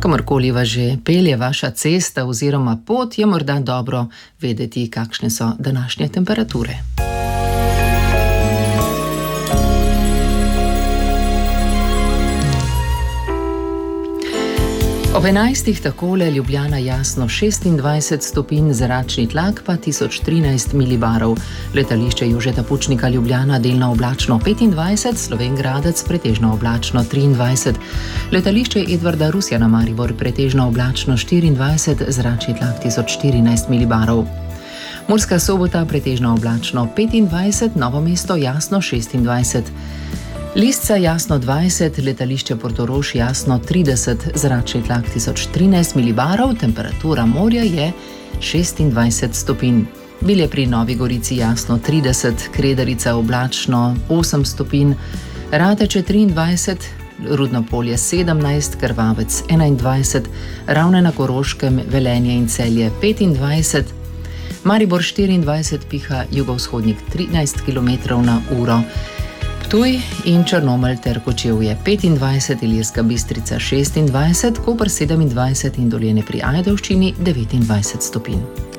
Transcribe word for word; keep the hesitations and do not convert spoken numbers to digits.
Kamorkoli vas že pelje vaša cesta oziroma pot, je morda dobro vedeti, kakšne so današnje temperature. Ob enajstih takole Ljubljana jasno šestindvajset stopinj, zračni tlak pa tisoč trinajst milibarov. Letališče Jožeta Pučnika Ljubljana delno oblačno petindvajset, Slovenj Gradec pretežno oblačno triindvajset. Letališče Edvarda Rusjana Maribor pretežno oblačno štiriindvajset, zračni tlak tisoč štirinajst milibarov. Murska Sobota pretežno oblačno petindvajset, Novo mesto jasno šestindvajset. Lisca jasno dvajset, letališče Portorož jasno trideset, zračni tlak tisoč trinajst milibarov, temperatura morja je šestindvajset stopinj. Bilje pri Novi Gorici jasno trideset, Kredarica oblačno osem stopinj, Rateče triindvajset, Rudno Polje sedemnajst, Krvavec enaindvajset, Ravne na Koroškem, Velenje in Celje petindvajset, Maribor štiriindvajset, piha jugovzhodnik trinajst kilometrov na uro, Ptuj in Črnomelj ter Kočevje petindvajset, Ilirska Bistrica šestindvajset, Koper sedemindvajset in Dolenje pri Ajdovščini devetindvajset stopinj.